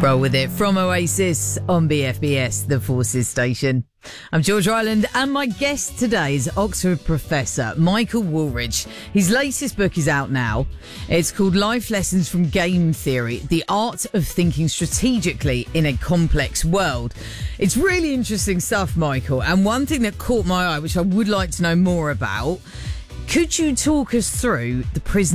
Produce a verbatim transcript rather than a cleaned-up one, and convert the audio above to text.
Roll with it from Oasis on B F B S, the Forces station. I'm George Ryland, and my guest today is Oxford professor Michael Woolridge. His latest book is out now. It's called Life Lessons from Game Theory, The Art of Thinking Strategically in a Complex World. It's really interesting stuff, Michael, and one thing that caught my eye, which I would like to know more about, could you talk us through the prison